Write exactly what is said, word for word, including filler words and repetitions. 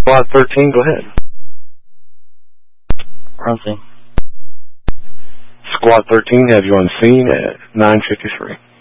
Squad thirteen, go ahead. Something. Squad thirteen, have you on scene at nine fifty-three.